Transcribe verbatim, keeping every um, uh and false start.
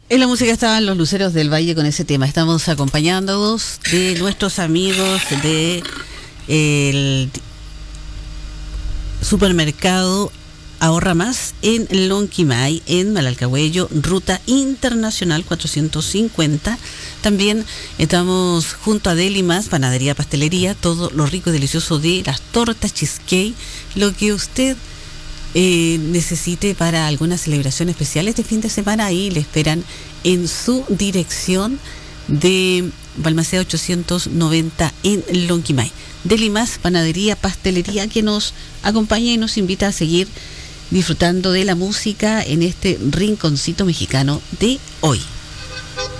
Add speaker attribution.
Speaker 1: En la música estaban los Luceros del Valle con ese tema. Estamos acompañándonos de nuestros amigos de el supermercado Ahorra Más en Lonquimay, en Malalcahuello, ruta internacional cuatrocientos cincuenta. También estamos junto a Delimas, panadería, pastelería, todo lo rico y delicioso de las tortas, cheesecake, lo que usted eh, necesite para alguna celebración especial este fin de semana. Ahí le esperan en su dirección de Balmaceda ochocientos noventa en Lonquimay. Delimas, panadería, pastelería, que nos acompaña y nos invita a seguir disfrutando de la música en este rinconcito mexicano de hoy.